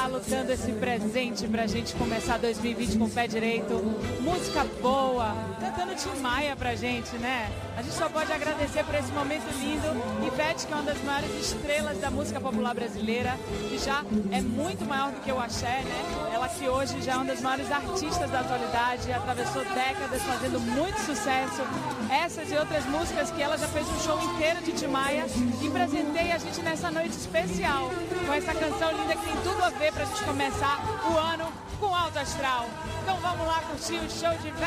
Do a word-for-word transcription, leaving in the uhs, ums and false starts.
lutando esse presente pra gente começar dois mil e vinte com o pé direito. Música boa, cantando Tim Maia pra gente, né? A gente só pode agradecer por esse momento lindo. Ivete, que é uma das maiores estrelas da música popular brasileira, que já é muito maior do que o axé, né? Ela que hoje já é uma das maiores artistas da atualidade, atravessou décadas fazendo muito sucesso. Essas e outras músicas que ela já fez um show inteiro de Tim Maia e presenteia a gente nessa noite especial com essa canção linda que tem tudo a ver pra gente começar o ano com alto astral. Então vamos lá curtir o show de Ivete.